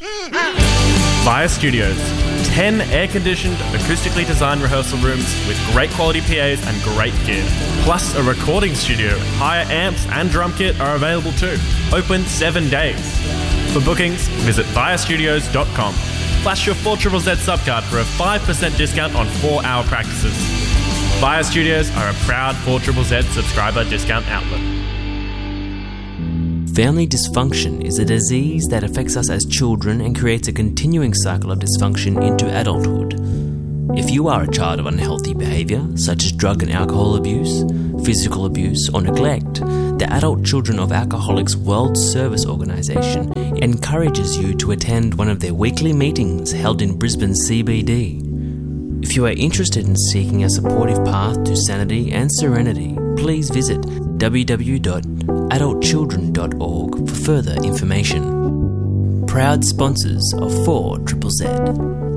Via Studios. 10 air-conditioned, acoustically designed rehearsal rooms with great quality PAs and great gear. Plus a recording studio. Higher amps and drum kit are available too. Open 7 days. For bookings, visit viastudios.com. Flash your 4ZZZ subcard for a 5% discount on 4-hour practices. Via Studios are a proud 4ZZZ subscriber discount outlet. Family dysfunction is a disease that affects us as children and creates a continuing cycle of dysfunction into adulthood. If you are a child of unhealthy behaviour, such as drug and alcohol abuse, physical abuse or neglect, the Adult Children of Alcoholics World Service Organisation encourages you to attend one of their weekly meetings held in Brisbane CBD. If you are interested in seeking a supportive path to sanity and serenity, please visit www.adultchildren.org for further information. Proud sponsors of 4ZZZ.